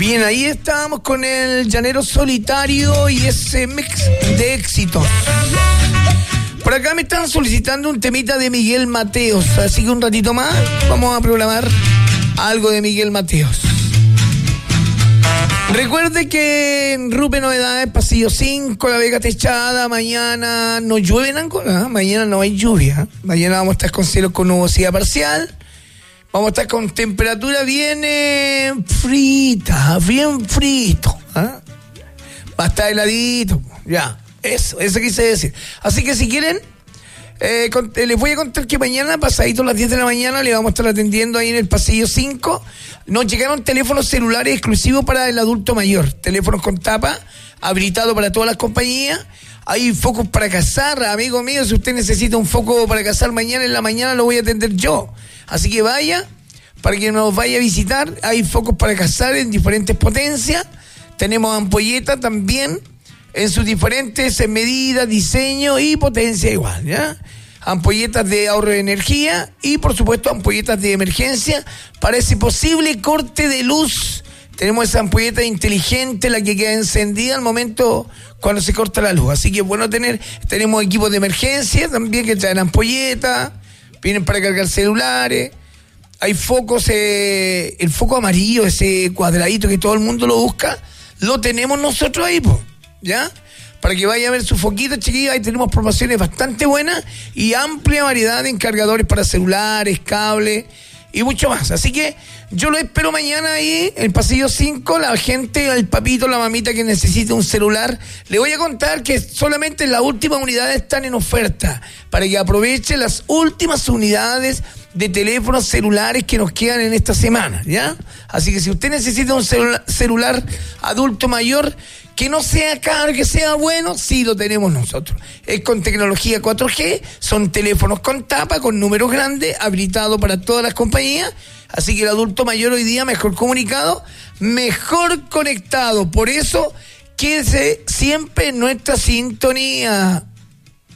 Bien, ahí estábamos con el Llanero Solitario y ese mix de éxitos. Por acá me están solicitando un temita de Miguel Mateos, así que un ratito más vamos a programar algo de Miguel Mateos. Recuerde que en Rupe Novedades, Pasillo 5, La Vega Techada, mañana no llueve en Angola, mañana no hay lluvia, mañana vamos a estar con cielos con nubosidad parcial, vamos a estar con temperatura bien frita, bien frito, ¿eh? Va a estar heladito, ya, eso quise decir. Así que si quieren, les voy a contar que mañana, pasadito a las 10 de la mañana, le vamos a estar atendiendo ahí en el Pasillo 5. Nos llegaron teléfonos celulares exclusivos para el adulto mayor, teléfonos con tapa, habilitado para todas las compañías. Hay focos para cazar, amigo mío, si usted necesita un foco para cazar mañana en la mañana lo voy a atender yo. Así que vaya, para que nos vaya a visitar, hay focos para cazar en diferentes potencias. Tenemos ampolletas también, en sus diferentes medidas, diseño y potencia igual, ¿ya? Ampolletas de ahorro de energía y, por supuesto, ampolletas de emergencia para ese posible corte de luz. Tenemos esa ampolleta inteligente, la que queda encendida al momento cuando se corta la luz. Así que es bueno tenemos equipos de emergencia también que traen ampolletas, vienen para cargar celulares. Hay focos, el foco amarillo, ese cuadradito que todo el mundo lo busca, lo tenemos nosotros ahí, ¿ya? Para que vaya a ver su foquito, chiquillos, ahí tenemos promociones bastante buenas y amplia variedad de encargadores para celulares, cables y mucho más. Así que yo lo espero mañana ahí, en Pasillo 5, la gente, el papito, la mamita que necesite un celular. Le voy a contar que solamente las últimas unidades están en oferta, para que aproveche las últimas unidades de teléfonos celulares que nos quedan en esta semana, ¿ya? Así que si usted necesita un celular adulto mayor, que no sea caro, que sea bueno, sí lo tenemos nosotros. Es con tecnología 4G, son teléfonos con tapa, con números grandes, habilitado para todas las compañías. Así que el adulto mayor hoy día mejor comunicado, mejor conectado. Por eso, quédese siempre en nuestra sintonía.